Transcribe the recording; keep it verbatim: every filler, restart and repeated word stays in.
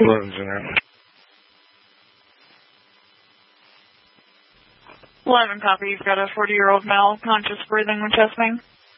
eleven, Jeanette. eleven copy. You've got a forty-year-old male, conscious breathing and chest pain.